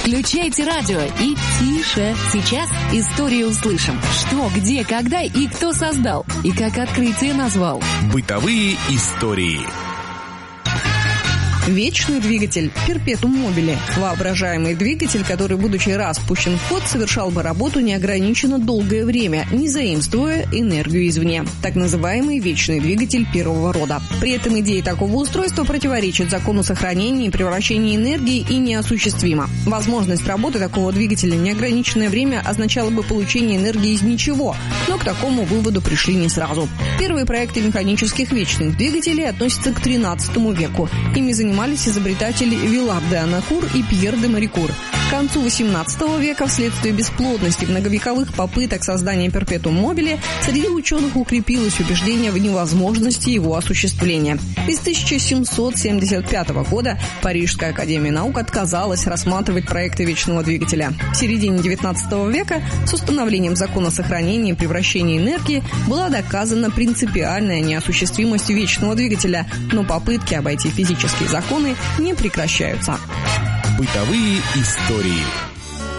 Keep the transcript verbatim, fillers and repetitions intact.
Включайте радио и тише. Сейчас историю услышим. Что, где, когда и кто создал. И как открытие назвал. Бытовые истории. Вечный двигатель перпетум мобиле. Воображаемый двигатель, который, будучи раз пущен в ход, совершал бы работу неограниченно долгое время, не заимствуя энергию извне. Так называемый вечный двигатель первого рода. При этом идея такого устройства противоречит закону сохранения и превращения энергии и неосуществима. Возможность работы такого двигателя неограниченное время означала бы получение энергии из ничего, но к такому выводу пришли не сразу. Первые проекты механических вечных двигателей относятся к тринадцатому веку. Ими занимались занимались изобретатели Вилар де Анакур и Пьер де Марикур. К концу восемнадцатого века, вследствие бесплодности многовековых попыток создания перпетум мобиле, среди ученых укрепилось убеждение в невозможности его осуществления. И с тысяча семьсот семьдесят пятого года Парижская академия наук отказалась рассматривать проекты вечного двигателя. В середине девятнадцатого века с установлением закона сохранения и превращения энергии была доказана принципиальная неосуществимость вечного двигателя, но попытки обойти физические законы не прекращаются. Бытовые истории.